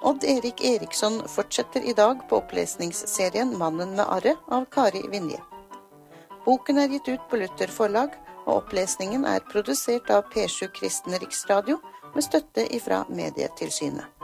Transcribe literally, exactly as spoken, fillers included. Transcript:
Odd Erik Eriksson fortsetter i dag på opplesningsserien Mannen med arret av Kari Vinje. Boken er gitt ut på Luther forlag, og opplesningen er produsert av P sju Kristen Riksradio med støtte ifra Medietilsynet.